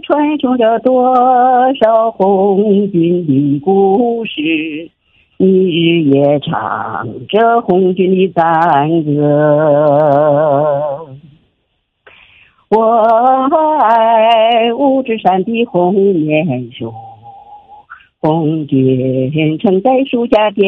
传颂着多少红军的故事，你日夜唱着红军的赞歌。我爱五指山的红棉树，红军撑在树下点